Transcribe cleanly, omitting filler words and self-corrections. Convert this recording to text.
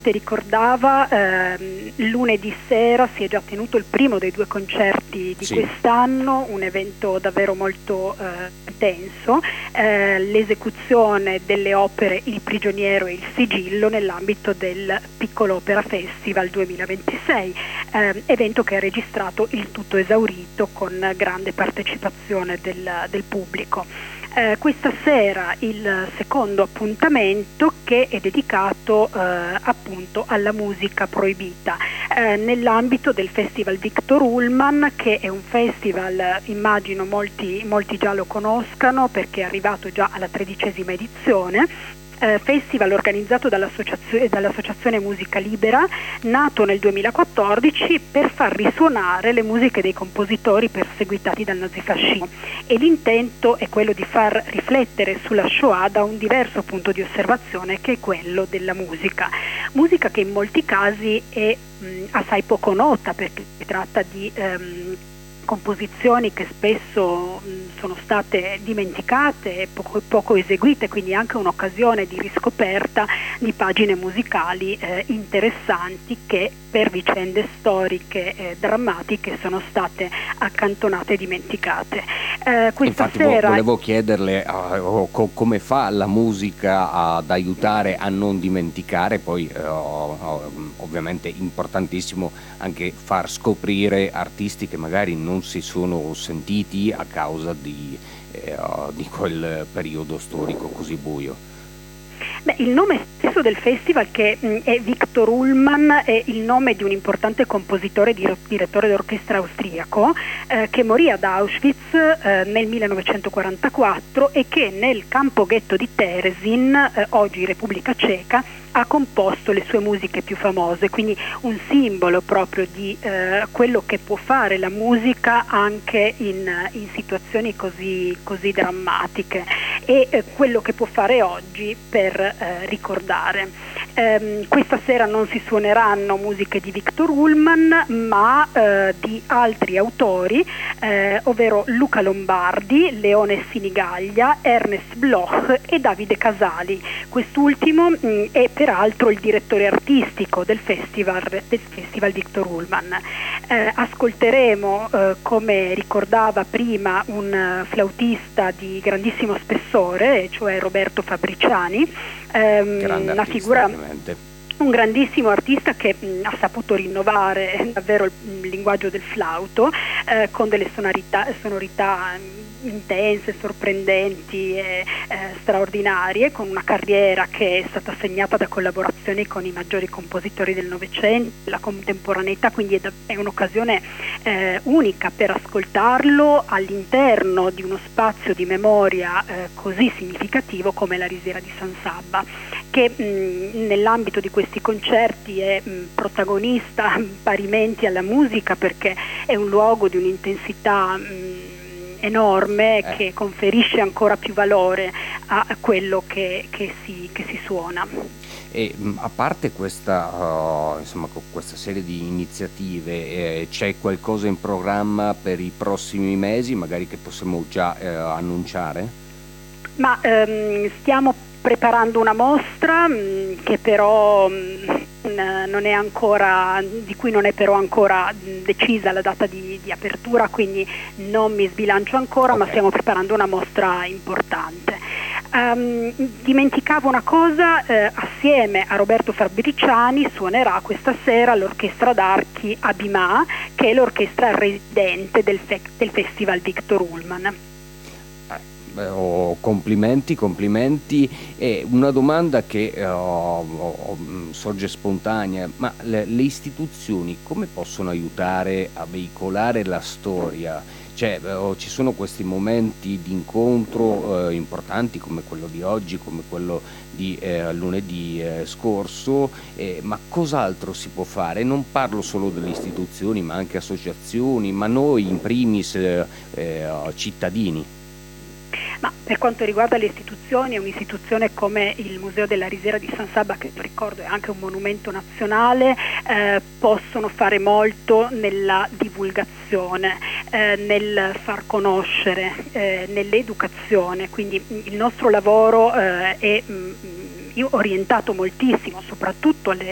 ricordava, lunedì sera si è già tenuto il primo dei 2 concerti di quest'anno, un evento davvero molto intenso, l'esecuzione delle opere Il prigioniero e Il sigillo nell'ambito del Piccolo Opera Festival 2026, evento che ha registrato il tutto esaurito con grande partecipazione del pubblico. Questa sera il secondo appuntamento, che è dedicato appunto alla musica proibita, nell'ambito del Festival Victor Ullmann, che è un festival, immagino molti già lo conoscano perché è arrivato già alla 13ª edizione. Festival organizzato dall'Associazione Musica Libera, nato nel 2014 per far risuonare le musiche dei compositori perseguitati dal nazifascismo, e l'intento è quello di far riflettere sulla Shoah da un diverso punto di osservazione, che è quello della musica che in molti casi è assai poco nota, perché si tratta di composizioni che spesso sono state dimenticate e poco eseguite, quindi anche un'occasione di riscoperta di pagine musicali interessanti che per vicende storiche drammatiche sono state accantonate e dimenticate. Questa Infatti sera volevo chiederle come fa la musica ad aiutare a non dimenticare, poi ovviamente importantissimo anche far scoprire artisti che magari non si sono sentiti a causa di quel periodo storico così buio. Il nome stesso del festival, che è Victor Ullmann, è il nome di un importante compositore e direttore d'orchestra austriaco che morì ad Auschwitz nel 1944 e che nel campo ghetto di Terezin, oggi Repubblica Ceca, ha composto le sue musiche più famose, quindi un simbolo proprio di quello che può fare la musica anche in situazioni così drammatiche, e quello che può fare oggi per ricordare. Questa sera non si suoneranno musiche di Victor Ullmann, ma di altri autori, ovvero Luca Lombardi, Leone Sinigaglia, Ernest Bloch e Davide Casali. Quest'ultimo è peraltro il direttore artistico del Festival Victor Ullmann. Ascolteremo, come ricordava prima, un flautista di grandissimo spessore, cioè Roberto Fabbriciani, una figura, un grandissimo artista che ha saputo rinnovare davvero il linguaggio del flauto con delle sonorità intense, sorprendenti e straordinarie, con una carriera che è stata segnata da collaborazioni con i maggiori compositori del Novecento, la contemporaneità, quindi è un'occasione unica per ascoltarlo all'interno di uno spazio di memoria così significativo come la Risiera di San Sabba, che nell'ambito di questi concerti è protagonista parimenti alla musica, perché è un luogo di un'intensità enorme che conferisce ancora più valore a quello che si suona. E a parte questa serie di iniziative, c'è qualcosa in programma per i prossimi mesi, magari che possiamo già annunciare? Ma stiamo preparando una mostra che però non è ancora, di cui non è però ancora decisa la data di apertura, quindi non mi sbilancio ancora, ma stiamo preparando una mostra importante. Dimenticavo una cosa, assieme a Roberto Fabbriciani suonerà questa sera l'orchestra d'archi Abimà, che è l'orchestra residente del Festival Victor Ullmann. Complimenti. E una domanda che sorge spontanea: ma le istituzioni come possono aiutare a veicolare la storia? Cioè, ci sono questi momenti di incontro importanti come quello di oggi, come quello di lunedì scorso, ma cos'altro si può fare? Non parlo solo delle istituzioni, ma anche associazioni, ma noi in primis cittadini. Ma per quanto riguarda le istituzioni, un'istituzione come il Museo della Risiera di San Sabba, che ricordo è anche un monumento nazionale, possono fare molto nella divulgazione, nel far conoscere, nell'educazione. Quindi il nostro lavoro è orientato moltissimo soprattutto alle